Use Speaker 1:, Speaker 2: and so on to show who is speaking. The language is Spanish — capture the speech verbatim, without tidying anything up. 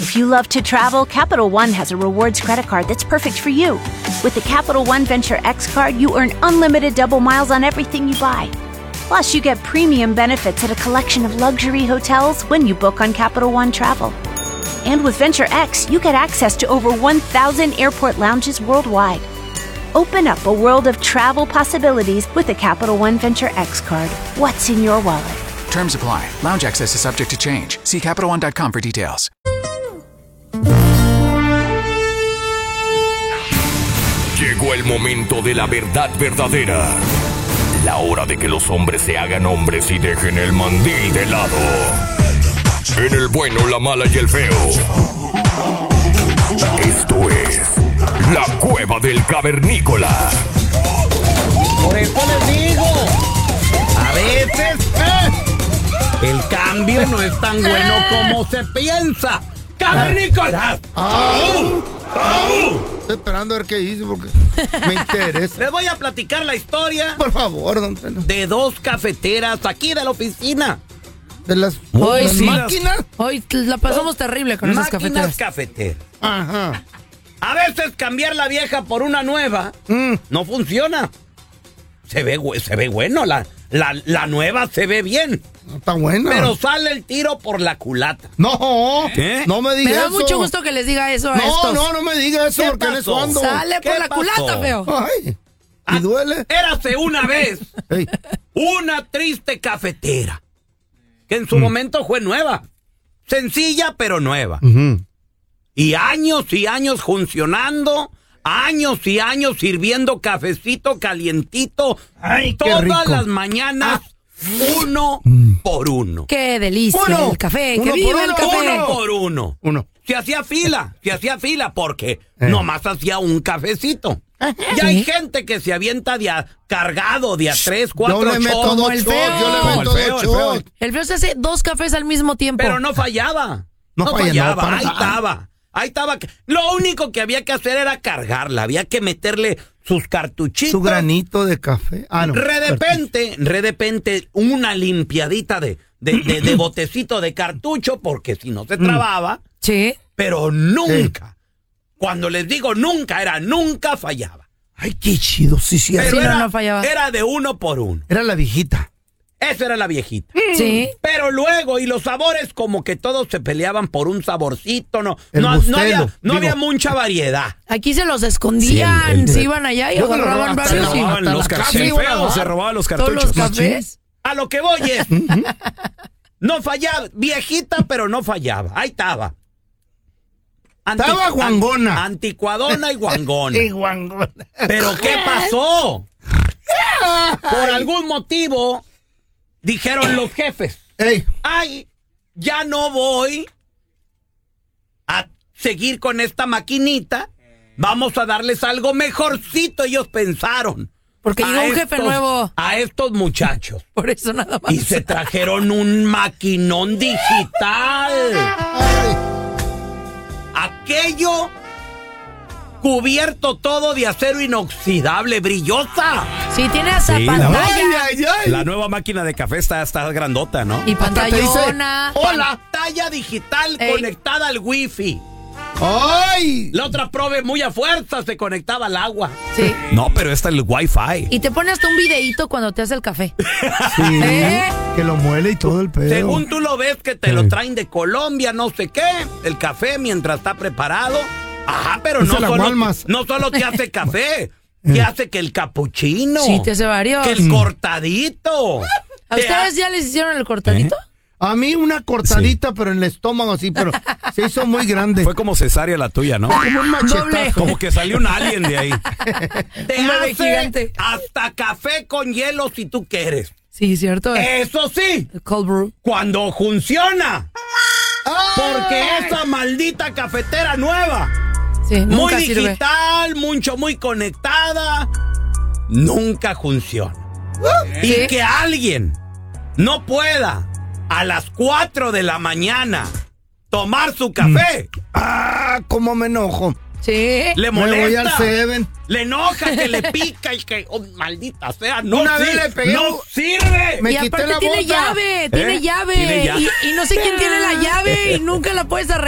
Speaker 1: If you love to travel, Capital One has a rewards credit card that's perfect for you. With the Capital One Venture X card, you earn unlimited double miles on everything you buy. Plus, you get premium benefits at a collection of luxury hotels when you book on Capital One Travel. And with Venture X, you get access to over one thousand airport lounges worldwide. Open up a world of travel possibilities with the Capital One Venture X card. What's in your wallet?
Speaker 2: Terms apply. Lounge access is subject to change. See Capital One dot com for details.
Speaker 3: Llegó el momento de la verdad verdadera. La hora de que los hombres se hagan hombres y dejen el mandil de lado. En el bueno, la mala y el feo. Esto es La Cueva del Cavernícola.
Speaker 4: Por eso les digo, a veces eh, el cambio no es tan bueno como se piensa. ¡Cavernícolas!
Speaker 5: ¡Au! ¡Au! Estoy esperando a ver qué dice porque me interesa.
Speaker 4: Les voy a platicar la historia.
Speaker 5: Por favor, don Teno.
Speaker 4: De dos cafeteras aquí de la oficina.
Speaker 5: De las,
Speaker 6: Hoy
Speaker 5: las
Speaker 6: sí.
Speaker 5: máquinas.
Speaker 6: Hoy la pasamos terrible con esas
Speaker 4: Máquinas
Speaker 6: cafeteras.
Speaker 4: cafeteras.
Speaker 5: Ajá.
Speaker 4: A veces cambiar la vieja por una nueva
Speaker 5: Mm.
Speaker 4: no funciona. Se ve, se ve bueno, la, la, la nueva se ve bien.
Speaker 5: No está buena.
Speaker 4: Pero sale el tiro por la culata.
Speaker 5: No,
Speaker 4: ¿Qué?
Speaker 5: no me
Speaker 6: Me
Speaker 5: diga
Speaker 6: da
Speaker 5: eso.
Speaker 6: mucho gusto que les diga eso a
Speaker 5: No,
Speaker 6: estos.
Speaker 5: no, no me diga eso
Speaker 4: ¿Qué
Speaker 5: porque en
Speaker 4: pasó?
Speaker 5: eso ando.
Speaker 6: Sale
Speaker 4: ¿Qué
Speaker 6: por la
Speaker 4: pasó?
Speaker 6: culata, feo.
Speaker 5: Ay, ¿y
Speaker 4: Ah,
Speaker 5: duele?
Speaker 4: Érase una vez
Speaker 5: Ey.
Speaker 4: una triste cafetera que en su momento fue nueva. Sencilla, pero nueva.
Speaker 5: Ujú.
Speaker 4: Y años y años funcionando, años y años sirviendo cafecito calientito.
Speaker 5: Ay, qué
Speaker 4: todas
Speaker 5: rico.
Speaker 4: las mañanas, uno por uno.
Speaker 6: Qué delicia
Speaker 5: Uno.
Speaker 6: el café.
Speaker 5: Uno
Speaker 6: Que viva
Speaker 5: por
Speaker 6: el
Speaker 5: uno.
Speaker 6: café.
Speaker 4: Uno por uno.
Speaker 5: Uno.
Speaker 4: Se hacía fila, se hacía fila porque
Speaker 5: Eh.
Speaker 4: nomás hacía un cafecito. Y hay gente que se avienta de a, cargado de a tres, cuatro
Speaker 5: Yo le meto
Speaker 4: shots,
Speaker 5: dos
Speaker 6: el
Speaker 5: shots,
Speaker 6: feo.
Speaker 5: yo le
Speaker 4: Como
Speaker 5: meto
Speaker 4: el feo,
Speaker 5: dos
Speaker 4: el feo.
Speaker 5: shots.
Speaker 6: El feo se hace dos cafés al mismo tiempo.
Speaker 4: pero no fallaba.
Speaker 5: No
Speaker 4: No,
Speaker 5: falla, no,
Speaker 4: fallaba,
Speaker 5: para
Speaker 4: ahí
Speaker 5: nada.
Speaker 4: estaba. Ahí estaba. Lo único que había que hacer era cargarla. Había que meterle sus cartuchitos.
Speaker 5: Su granito de café. Ah, no.
Speaker 4: Re de repente, re de repente, una limpiadita de, de, de, de botecito de cartucho, porque si no se trababa,
Speaker 6: Sí.
Speaker 4: pero nunca. Cuando les digo nunca, era nunca fallaba.
Speaker 5: Ay, qué chido, sí, sí.
Speaker 4: Pero
Speaker 6: Sí, no,
Speaker 4: era,
Speaker 6: no fallaba.
Speaker 4: era de uno por uno.
Speaker 5: Era la viejita.
Speaker 4: Esa era la viejita.
Speaker 6: Sí.
Speaker 4: Pero luego, y los sabores, como que todos se peleaban por un saborcito, no,
Speaker 5: El
Speaker 4: no, no
Speaker 5: bustelo,
Speaker 4: había, no
Speaker 5: digo.
Speaker 4: había mucha variedad.
Speaker 6: Aquí se los escondían.
Speaker 4: Sí, el- el-
Speaker 6: se iban allá y
Speaker 5: Yo me
Speaker 6: agarraban
Speaker 5: robaba,
Speaker 6: varios
Speaker 5: se
Speaker 6: y
Speaker 5: robaban los
Speaker 6: hasta la
Speaker 5: cafés.
Speaker 6: casa
Speaker 5: El
Speaker 6: iban a
Speaker 5: feo
Speaker 6: dar
Speaker 5: se robaba los
Speaker 6: todos los
Speaker 5: cartuchos.
Speaker 6: cafés.
Speaker 4: A lo que voy es, no fallaba, viejita, pero no fallaba. Ahí estaba. Anti-
Speaker 5: Estaba guangona.
Speaker 4: an- Anticuadona y guangona.
Speaker 5: Qué guangona.
Speaker 4: Pero ¿qué pasó? Por algún motivo, dijeron los jefes,
Speaker 5: Ey,
Speaker 4: ay, ya no voy a seguir con esta maquinita, vamos a darles algo mejorcito, ellos pensaron.
Speaker 6: Porque
Speaker 4: A
Speaker 6: llegó un jefe
Speaker 4: estos-
Speaker 6: nuevo.
Speaker 4: A estos muchachos.
Speaker 6: Por eso nada más.
Speaker 4: Y se trajeron un maquinón digital.
Speaker 5: ay,
Speaker 4: Aquello cubierto todo de acero inoxidable, brillosa.
Speaker 6: Sí, tiene hasta
Speaker 4: Sí,
Speaker 6: pantalla.
Speaker 5: ay, ay, ay.
Speaker 4: La nueva máquina de café está, está grandota, ¿no?
Speaker 6: Y
Speaker 5: Hasta te dice,
Speaker 6: pantallona.
Speaker 5: hola.
Speaker 4: Pantalla digital
Speaker 6: Ey.
Speaker 4: conectada al wifi.
Speaker 5: Ay.
Speaker 4: La otra prove muy a fuerza se conectaba al agua.
Speaker 6: Sí.
Speaker 4: No, pero esta es el wifi.
Speaker 6: Y te pone hasta un videíto cuando te hace el café.
Speaker 5: Sí,
Speaker 6: ¿Eh?
Speaker 5: que lo muele y todo el pedo.
Speaker 4: Según tú lo ves que te
Speaker 5: Sí.
Speaker 4: lo traen de Colombia, no sé qué, el café mientras está preparado. Ajá, pero
Speaker 5: Es
Speaker 4: no
Speaker 5: el
Speaker 4: solo,
Speaker 5: Agualmas.
Speaker 4: no solo te hace café, te hace que el capuchino.
Speaker 6: Sí, te hace varios.
Speaker 4: Que el cortadito.
Speaker 6: ¿A
Speaker 4: Te
Speaker 6: ustedes ya les hicieron el cortadito?
Speaker 5: A mí una cortadita, pero en el estómago así, pero se hizo muy grande.
Speaker 7: Fue como cesárea la tuya, ¿no?
Speaker 5: como un
Speaker 6: Doble.
Speaker 5: machetazo.
Speaker 7: Como que salió un alien de ahí.
Speaker 4: Te
Speaker 6: Un bebé
Speaker 4: hace
Speaker 6: gigante.
Speaker 4: hasta café con hielo si tú quieres.
Speaker 6: Sí, cierto.
Speaker 4: Eso sí,
Speaker 6: El cold brew.
Speaker 4: cuando funciona. Porque esa maldita cafetera nueva,
Speaker 6: Sí,
Speaker 4: muy
Speaker 6: nunca sirve.
Speaker 4: digital, mucho, muy conectada, nunca funciona. Y
Speaker 6: Sí.
Speaker 4: que alguien no pueda a las cuatro de la mañana tomar su café,
Speaker 5: Ah, cómo me enojo.
Speaker 6: Sí.
Speaker 4: le
Speaker 5: Me voy al
Speaker 4: molesta.
Speaker 5: Seven.
Speaker 4: Le enoja, que le pica y que, oh, maldita sea, no,
Speaker 5: Una vez
Speaker 4: sir-
Speaker 5: le pegué
Speaker 4: no
Speaker 5: un-
Speaker 4: sirve.
Speaker 5: Me
Speaker 6: y
Speaker 5: quité
Speaker 6: aparte
Speaker 5: la
Speaker 6: tiene
Speaker 5: bota.
Speaker 6: llave, tiene llave.
Speaker 4: Tiene llave.
Speaker 6: Y, y no sé quién tiene la llave y nunca la puedes arreglar.